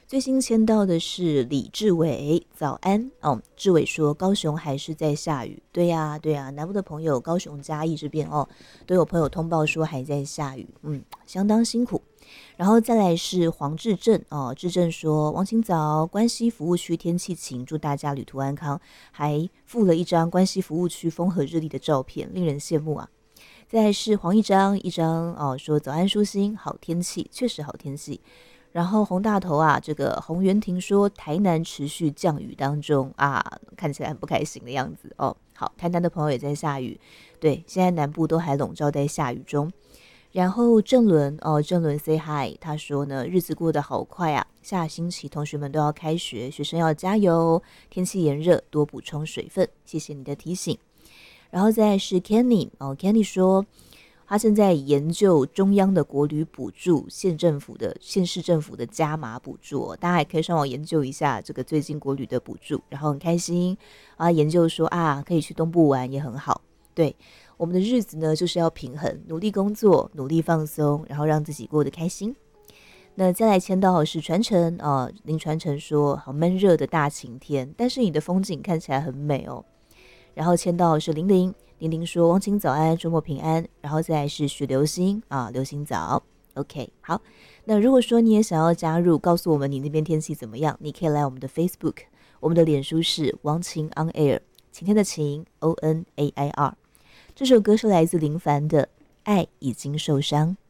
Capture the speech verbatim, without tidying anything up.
最新签到的是李志伟，早安哦。志伟说高雄还是在下雨，对呀、啊、对呀、啊，南部的朋友，高雄嘉义这边哦，都有朋友通报说还在下雨，嗯，相当辛苦。然后再来是黄志正哦，志正说王清早关西服务区天气晴，祝大家旅途安康，还附了一张关西服务区风和日丽的照片，令人羡慕啊。再来是黄一章，一章哦说早安舒心，好天气，确实好天气。然后洪大头啊，这个洪元廷说台南持续降雨当中啊，看起来很不开心的样子哦。好，台南的朋友也在下雨，对，现在南部都还笼罩在下雨中。然后郑伦哦，郑伦 say hi， 他说呢，日子过得好快啊，下星期同学们都要开学，学生要加油，天气炎热，多补充水分，谢谢你的提醒。然后再来是 Kenny 哦 ，Kenny 说他正在研究中央的国旅补助，县政府的县市政府的加码补助、哦，大家也可以上网研究一下这个最近国旅的补助，然后很开心啊，研究说啊可以去东部玩也很好。对，我们的日子呢就是要平衡，努力工作，努力放松，然后让自己过得开心。那再来签到是传承啊，林传承说好闷热的大晴天，但是你的风景看起来很美哦。然后签到是玲玲，玲玲说王晴早安，周末平安。然后再来是许流星啊，流星早 OK 好。那如果说你也想要加入，告诉我们你那边天气怎么样，你可以来我们的 Facebook， 我们的脸书是王晴 on air， 晴天的晴 O N A I R。 这首歌是来自林凡的爱已经受伤。